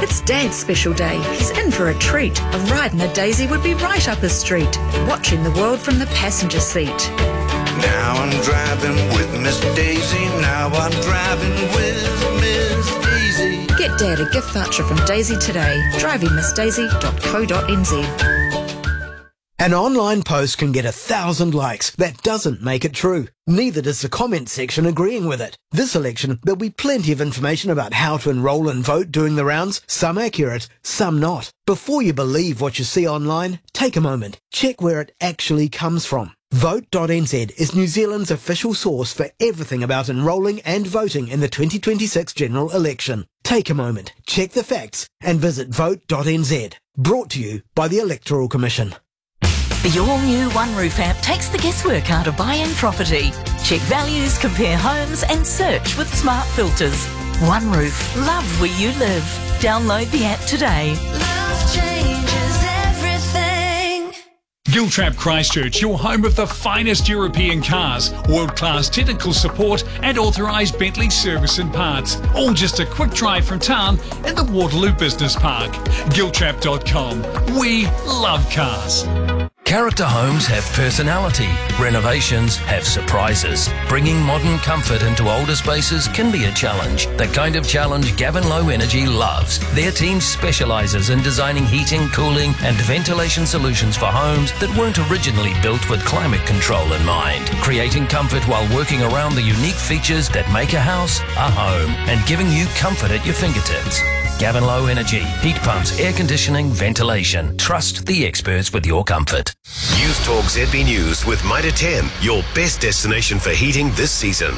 It's Dad's special day. He's in for a treat. A ride in a Daisy would be right up his street. Watching the world from the passenger seat. Now I'm driving with Miss Daisy. Now I'm driving with Miss Daisy. Get Dad a gift voucher from Daisy today. drivingmissdaisy.co.nz. An online post can get 1,000 likes. That doesn't make it true. Neither does the comment section agreeing with it. This election, there'll be plenty of information about how to enrol and vote doing the rounds, some accurate, some not. Before you believe what you see online, take a moment. Check where it actually comes from. Vote.nz is New Zealand's official source for everything about enrolling and voting in the 2026 general election. Take a moment, check the facts, and visit vote.nz. Brought to you by the Electoral Commission. The all-new OneRoof app takes the guesswork out of buying property. Check values, compare homes and search with smart filters. OneRoof, love where you live. Download the app today. Love changes everything. Giltrap Christchurch, your home of the finest European cars, world-class technical support and authorised Bentley service and parts. All just a quick drive from town in the Waterloo Business Park. Giltrap.com. We love cars. Character homes have personality. Renovations have surprises. Bringing modern comfort into older spaces can be a challenge. The kind of challenge Gavin Low Energy loves. Their team specialises in designing heating, cooling and ventilation solutions for homes that weren't originally built with climate control in mind. Creating comfort while working around the unique features that make a house a home and giving you comfort at your fingertips. Gavin Low Energy. Heat pumps, air conditioning, ventilation. Trust the experts with your comfort. News Talk ZB News with Mitre 10, your best destination for heating this season.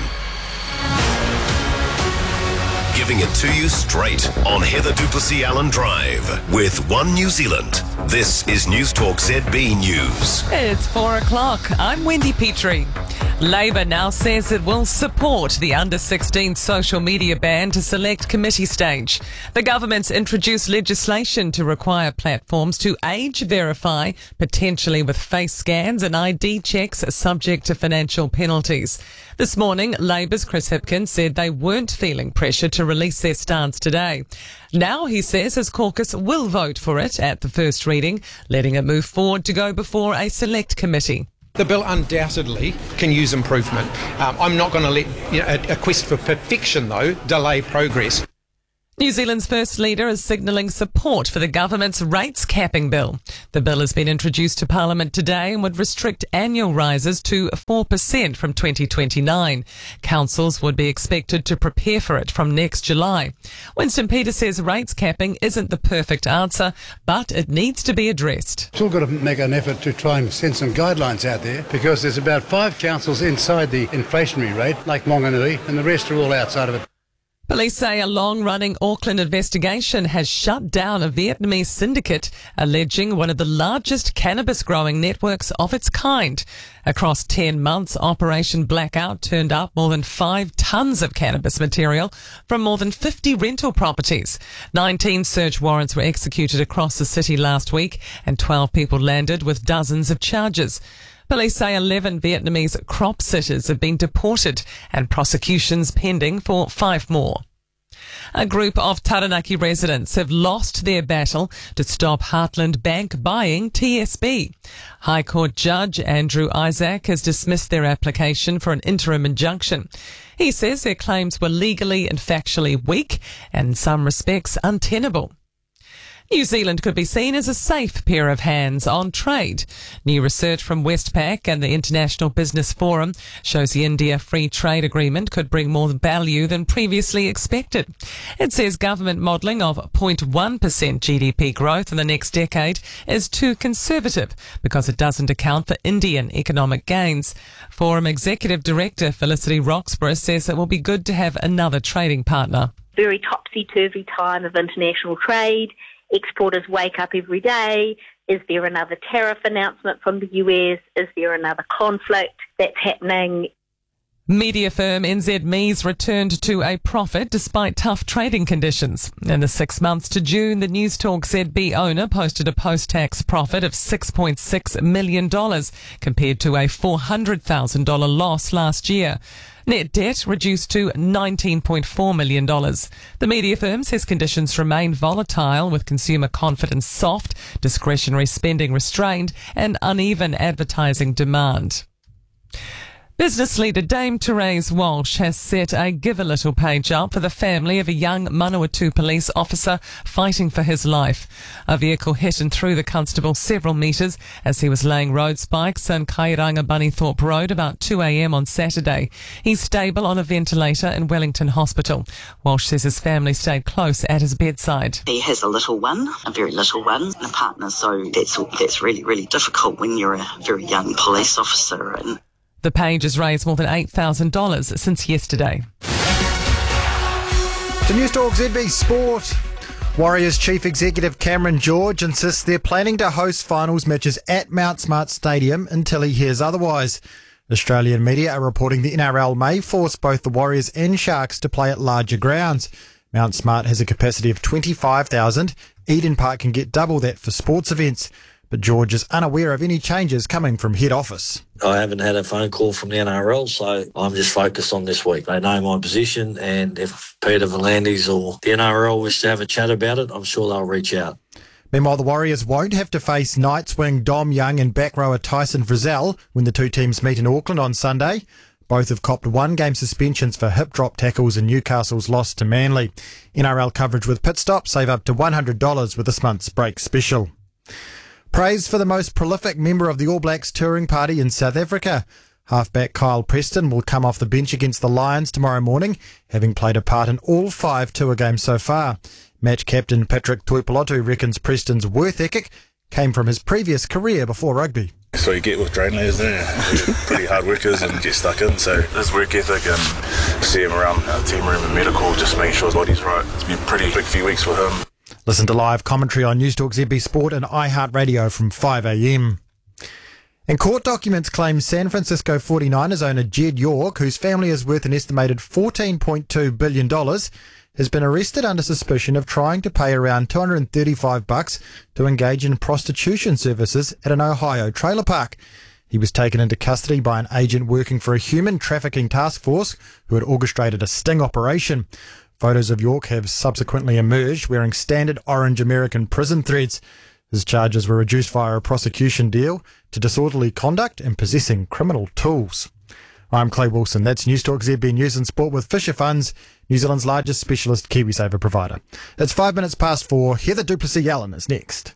Giving it to you straight on Heather Duplessis Allen Drive with One New Zealand. This is News Talk ZB News. It's 4 o'clock. I'm Wendy Petrie. Labour now says it will support the under-16 social media ban to select committee stage. The government's introduced legislation to require platforms to age verify, potentially with face scans and ID checks subject to financial penalties. This morning, Labour's Chris Hipkins said they weren't feeling pressure to release their stance today. Now, he says his caucus will vote for it at the first reading, letting it move forward to go before a select committee. The bill undoubtedly can use improvement. I'm not going to let a quest for perfection, though, delay progress. New Zealand's First Leader is signalling support for the government's rates capping bill. The bill has been introduced to Parliament today and would restrict annual rises to 4% from 2029. Councils would be expected to prepare for it from next July. Winston Peters says rates capping isn't the perfect answer, but it needs to be addressed. Still got to make an effort to try and send some guidelines out there, because there's about 5 councils inside the inflationary rate, like Wanganui, and the rest are all outside of it. Police say a long-running Auckland investigation has shut down a Vietnamese syndicate alleging one of the largest cannabis-growing networks of its kind. Across 10 months, Operation Blackout turned up more than 5 tons of cannabis material from more than 50 rental properties. 19 search warrants were executed across the city last week and 12 people landed with dozens of charges. Police say 11 Vietnamese crop sitters have been deported and prosecutions pending for 5 more. A group of Taranaki residents have lost their battle to stop Heartland Bank buying TSB. High Court Judge Andrew Isaac has dismissed their application for an interim injunction. He says their claims were legally and factually weak and in some respects untenable. New Zealand could be seen as a safe pair of hands on trade. New research from Westpac and the International Business Forum shows the India Free Trade Agreement could bring more value than previously expected. It says government modelling of 0.1% GDP growth in the next decade is too conservative because it doesn't account for Indian economic gains. Forum Executive Director Felicity Roxburgh says it will be good to have another trading partner. Very topsy-turvy time of international trade. Exporters wake up every day. Is there another tariff announcement from the US? Is there another conflict that's happening? Media firm NZME's returned to a profit despite tough trading conditions. In the 6 months to June, the News Talk ZB owner posted a post-tax profit of $6.6 million compared to a $400,000 loss last year. Net debt reduced to $19.4 million. The media firm says conditions remain volatile with consumer confidence soft, discretionary spending restrained and uneven advertising demand. Business leader Dame Therese Walsh has set a Give a Little page up for the family of a young Manawatu police officer fighting for his life. A vehicle hit and threw the constable several metres as he was laying road spikes on Kairanga Bunnythorpe Road about 2 a.m. on Saturday. He's stable on a ventilator in Wellington Hospital. Walsh says his family stayed close at his bedside. He has a little one, a very little one, and a partner, so that's really, really difficult when you're a very young police officer. And the page has raised more than $8,000 since yesterday. To News Talk ZB Sport. Warriors Chief Executive Cameron George insists they're planning to host finals matches at Mount Smart Stadium until he hears otherwise. Australian media are reporting the NRL may force both the Warriors and Sharks to play at larger grounds. Mount Smart has a capacity of 25,000. Eden Park can get double that for sports events. But George is unaware of any changes coming from head office. I haven't had a phone call from the NRL, so I'm just focused on this week. They know my position, and if Peter V'landys or the NRL wish to have a chat about it, I'm sure they'll reach out. Meanwhile, the Warriors won't have to face Knights wing Dom Young and back rower Tyson Frizzell when the two teams meet in Auckland on Sunday. Both have copped one-game suspensions for hip drop tackles in Newcastle's loss to Manly. NRL coverage with Pit Stop. Save up to $100 with this month's break special. Praise for the most prolific member of the All Blacks touring party in South Africa. Halfback Kyle Preston will come off the bench against the Lions tomorrow morning, having played a part in all 5 tour games so far. Match captain Patrick Tuipulotu reckons Preston's work ethic came from his previous career before rugby. That's what you get with train layers there. We're pretty hard workers and get stuck in, so his work ethic and see him around our team room and medical, just making sure his body's right. It's been a pretty big few weeks for him. Listen to live commentary on News Talk ZB Sport and iHeartRadio from 5 a.m. And court documents claim San Francisco 49ers owner Jed York, whose family is worth an estimated $14.2 billion, has been arrested under suspicion of trying to pay around $235 to engage in prostitution services at an Ohio trailer park. He was taken into custody by an agent working for a human trafficking task force who had orchestrated a sting operation. Photos of York have subsequently emerged wearing standard orange American prison threads. His charges were reduced via a prosecution deal to disorderly conduct and possessing criminal tools. I'm Clay Wilson. That's News Talk ZB News and Sport with Fisher Funds, New Zealand's largest specialist KiwiSaver provider. It's 5 minutes past 4. Heather Duplessis-Allen is next.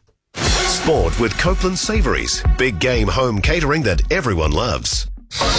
Sport with Copeland Savouries. Big game home catering that everyone loves.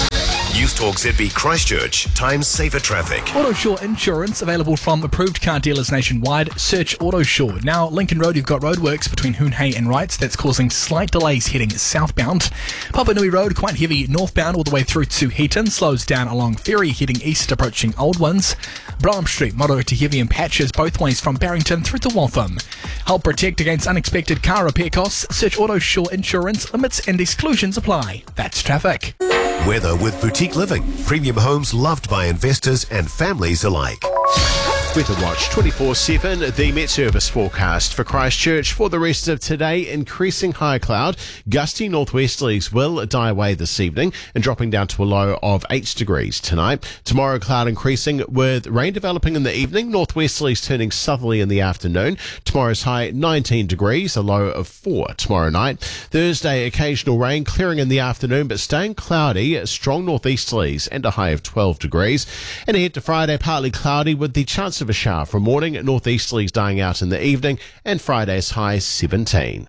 News Talk ZB Christchurch. Time saver traffic. Autosure Insurance, available from approved car dealers nationwide. Search Autosure. Now, Lincoln Road, you've got roadworks between Hoonhay and Wrights. That's causing slight delays heading southbound. Papanui Road, quite heavy northbound all the way through to Heaton. Slows down along Ferry, heading east, approaching Old Ones. Brougham Street, moderate to heavy in patches both ways from Barrington through to Waltham. Help protect against unexpected car repair costs. Search Autosure Insurance. Limits and exclusions apply. That's traffic. Weather with Boutique Living. Premium homes loved by investors and families alike. Weather Watch 24/7, the Met Service forecast for Christchurch for the rest of today. Increasing high cloud, gusty northwesterlies will die away this evening and dropping down to a low of 8 degrees tonight. Tomorrow, cloud increasing with rain developing in the evening, northwesterlies turning southerly in the afternoon. Tomorrow's high 19 degrees, a low of 4 tomorrow night. Thursday, occasional rain clearing in the afternoon but staying cloudy, strong northeasterlies and a high of 12 degrees. And ahead to Friday, partly cloudy with the chance of a shower from morning, northeasterlies dying out in the evening, and Friday's high 17.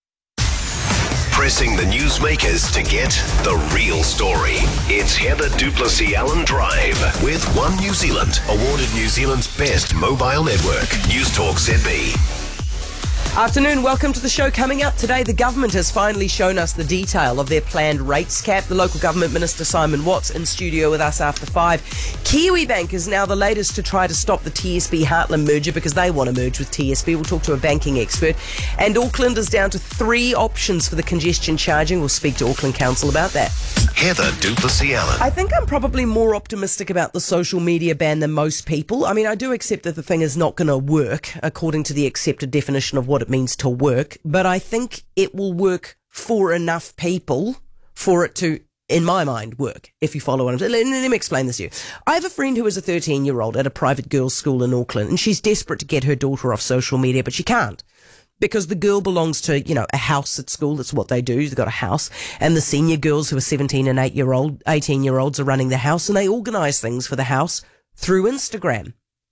Pressing the newsmakers to get the real story. It's Heather Duplessis-Allen Drive with One New Zealand, awarded New Zealand's best mobile network. News Talk ZB. Afternoon, welcome to the show. Coming up today, the government has finally shown us the detail of their planned rates cap. The local government minister Simon Watts in studio with us after 5. Kiwibank is now the latest to try to stop the TSB Heartland merger because they want to merge with TSB. We'll talk to a banking expert. And Auckland is down to 3 options for the congestion charging. We'll speak to Auckland Council about that. Heather Duplessis-Allen. I think I'm probably more optimistic about the social media ban than most people. I mean, I do accept that the thing is not going to work according to the accepted definition of what it means to work, but I think it will work for enough people for it to in my mind, work, if you follow what I'm saying. Let me explain this to you. I have a friend who is a 13-year-old at a private girls' school in Auckland, and she's desperate to get her daughter off social media, but she can't. Because the girl belongs to, a house at school. That's what they do. They've got a house. And the senior girls who are 17 and 18-year-olds are running the house, and they organise things for the house through Instagram.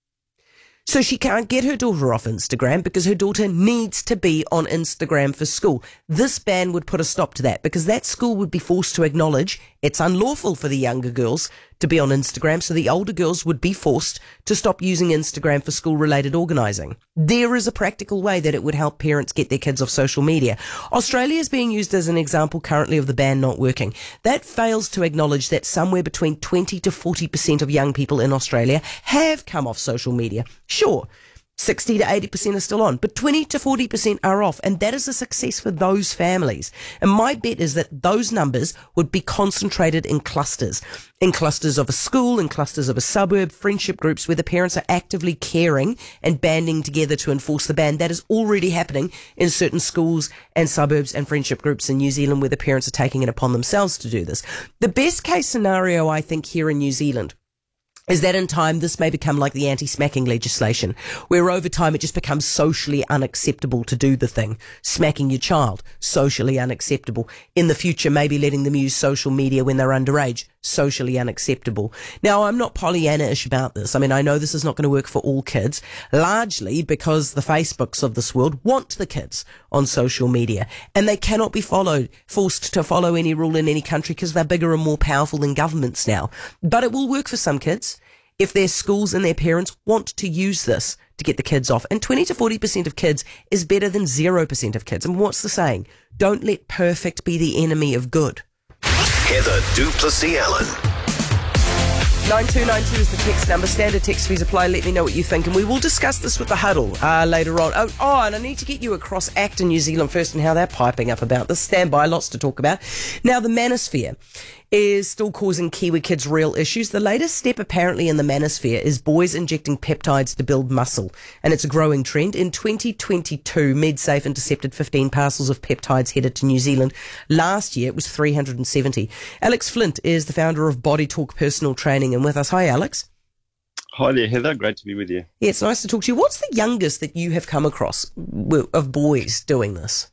So she can't get her daughter off Instagram because her daughter needs to be on Instagram for school. This ban would put a stop to that because that school would be forced to acknowledge it's unlawful for the younger girls to be on Instagram, so the older girls would be forced to stop using Instagram for school-related organising. There is a practical way that it would help parents get their kids off social media. Australia is being used as an example currently of the ban not working. That fails to acknowledge that somewhere between 20 to 40% of young people in Australia have come off social media. Sure, 60 to 80% are still on, but 20 to 40% are off, and that is a success for those families. And my bet is that those numbers would be concentrated in clusters of a school, in clusters of a suburb, friendship groups where the parents are actively caring and banding together to enforce the ban. That is already happening in certain schools and suburbs and friendship groups in New Zealand where the parents are taking it upon themselves to do this. The best case scenario, I think, here in New Zealand is that in time this may become like the anti-smacking legislation, where over time it just becomes socially unacceptable to do the thing. Smacking your child, socially unacceptable. In the future, maybe letting them use social media when they're underage, socially unacceptable. Now, I'm not Pollyanna-ish about this. I mean, I know this is not going to work for all kids, largely because the Facebooks of this world want the kids on social media, and they cannot be forced to follow any rule in any country because they're bigger and more powerful than governments now. But it will work for some kids if their schools and their parents want to use this to get the kids off. And 20 to 40% of kids is better than 0% of kids. And what's the saying? Don't let perfect be the enemy of good. Heather Duplessis Allen. 9292 is the text number. Standard text fees apply. Let me know what you think. And we will discuss this with the huddle later on. Oh, and I need to get you across ACT in New Zealand first and how they're piping up about this. Stand by, lots to talk about. Now, the manosphere is still causing Kiwi kids real issues. The latest step apparently in the manosphere is boys injecting peptides to build muscle, and it's a growing trend. In 2022, MedSafe intercepted 15 parcels of peptides headed to New Zealand. Last year, it was 370. Alex Flint is the founder of Body Talk Personal Training, and with us. Hi, Alex. Hi there, Heather. Great to be with you. Yeah, it's nice to talk to you. What's the youngest that you have come across of boys doing this?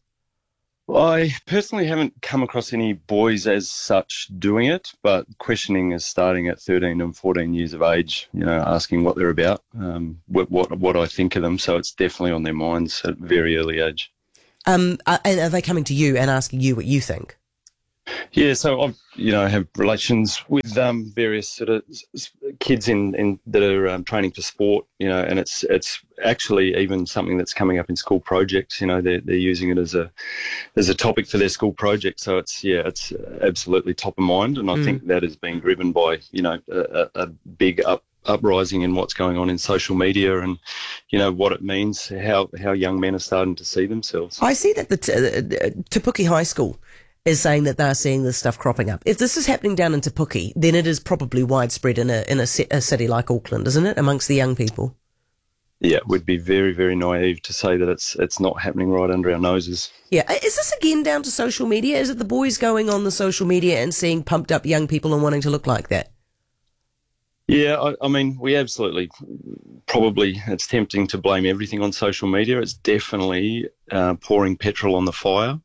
I personally haven't come across any boys as such doing it, but questioning is starting at 13 and 14 years of age, asking what they're about, what I think of them. So it's definitely on their minds at a very early age. And are they coming to you and asking you what you think? Yeah, so I've have relations with various sort of kids in that are training for sport, and it's actually even something that's coming up in school projects. They're using it as a topic for their school project. So it's absolutely top of mind, and I think that is being driven by a big uprising in what's going on in social media and what it means, how young men are starting to see themselves. I see that the Te Puke High School is saying that they're seeing this stuff cropping up. If this is happening down in Te Puke, then it is probably widespread in a city like Auckland, isn't it, amongst the young people? Yeah, it would be very, very naive to say that it's not happening right under our noses. Yeah. Is this again down to social media? Is it the boys going on the social media and seeing pumped up young people and wanting to look like that? Yeah, I mean, we absolutely, probably, it's tempting to blame everything on social media. It's definitely pouring petrol on the fire.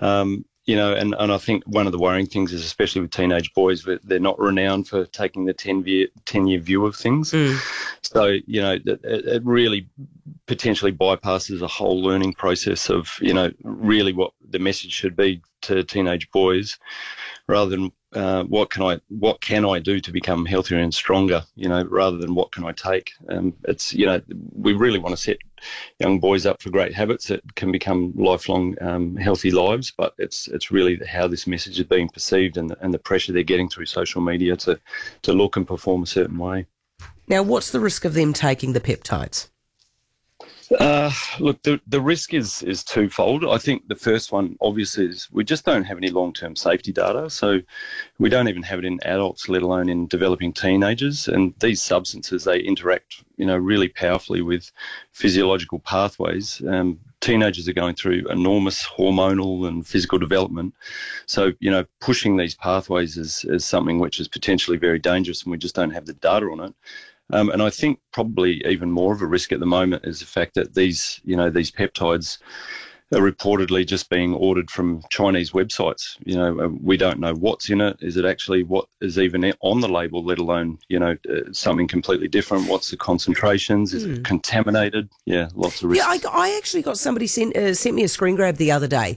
And I think one of the worrying things is, especially with teenage boys, they're not renowned for taking the 10-year view of things. So, it really potentially bypasses a whole learning process of, really what the message should be to teenage boys, rather than what can I do to become healthier and stronger, rather than what can I take. It's, we really want to set young boys up for great habits that can become lifelong healthy lives, but it's really how this message is being perceived and the pressure they're getting through social media to look and perform a certain way. Now, what's the risk of them taking the peptides? Look, the risk is twofold. I think the first one, obviously, is we just don't have any long-term safety data. So we don't even have it in adults, let alone in developing teenagers. And these substances, they interact, really powerfully with physiological pathways, teenagers are going through enormous hormonal and physical development. So, pushing these pathways is something which is potentially very dangerous, and we just don't have the data on it. And I think probably even more of a risk at the moment is the fact that these peptides are reportedly just being ordered from Chinese websites. We don't know what's in it. Is it actually what is even on the label, let alone, something completely different? What's the concentrations? Is it contaminated? Yeah, lots of risks. Yeah, I actually got somebody sent me a screen grab the other day.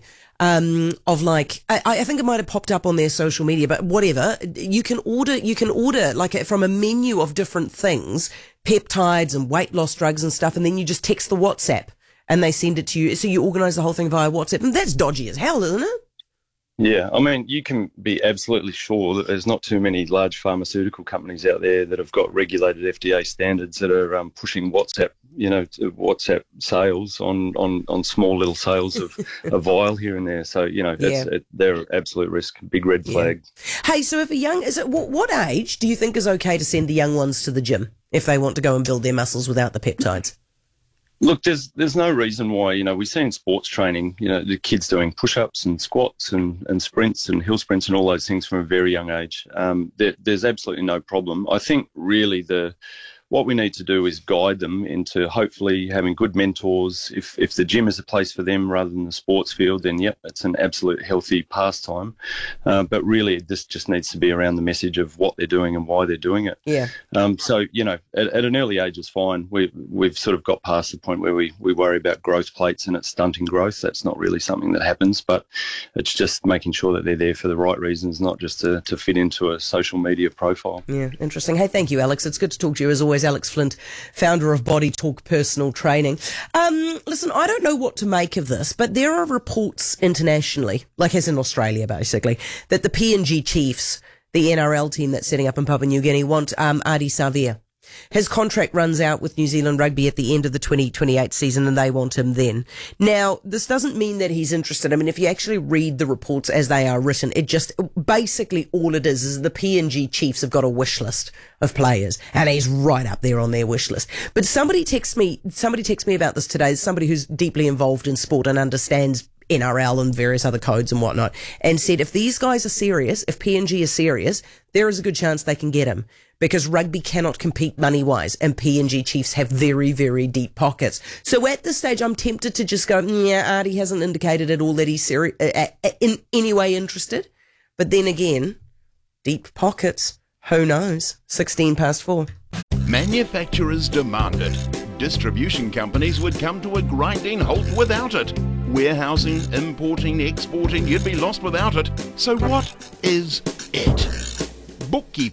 Of I think it might have popped up on their social media, but whatever. You can order like from a menu of different things, peptides and weight loss drugs and stuff, and then you just text the WhatsApp and they send it to you. So you organise the whole thing via WhatsApp, and that's dodgy as hell, isn't it? Yeah, I mean, you can be absolutely sure that there's not too many large pharmaceutical companies out there that have got regulated FDA standards that are pushing WhatsApp, WhatsApp sales on small little sales of a vial here and there. So, they're absolute risk, big red flag. Yeah. Hey, so if what age do you think is okay to send the young ones to the gym if they want to go and build their muscles without the peptides? Look, there's no reason why, we see in sports training, the kids doing push-ups and squats and sprints and hill sprints and all those things from a very young age. There's absolutely no problem. I think really what we need to do is guide them into hopefully having good mentors. If the gym is a place for them rather than the sports field, then yep, it's an absolute healthy pastime. But really, this just needs to be around the message of what they're doing and why they're doing it. Yeah. So, at an early age is fine. We've sort of got past the point where we worry about growth plates and it's stunting growth. That's not really something that happens, but it's just making sure that they're there for the right reasons, not just to fit into a social media profile. Yeah, interesting. Hey, thank you, Alex. It's good to talk to you as always. Alex Flint, founder of Body Talk Personal Training. Listen, I don't know what to make of this, but there are reports internationally, like as in Australia basically, that the PNG Chiefs, the NRL team that's setting up in Papua New Guinea, want Ardie Savea. His contract runs out with New Zealand Rugby at the end of the 2028 season and they want him then. Now, this doesn't mean that he's interested. I mean, if you actually read the reports as they are written, it just, basically all it is the PNG Chiefs have got a wish list of players and he's right up there on their wish list. But somebody texted me about this today, somebody who's deeply involved in sport and understands NRL and various other codes and whatnot, and said if these guys are serious, if PNG is serious, there is a good chance they can get him. Because rugby cannot compete money-wise, and PNG Chiefs have very, very deep pockets. So at this stage, I'm tempted to just go, yeah, Ardie hasn't indicated at all that he's in any way interested. But then again, deep pockets, who knows? 4:16. Manufacturers demand it. Distribution companies would come to a grinding halt without it. Warehousing, importing, exporting, you'd be lost without it. So what is it? Bookkeeping.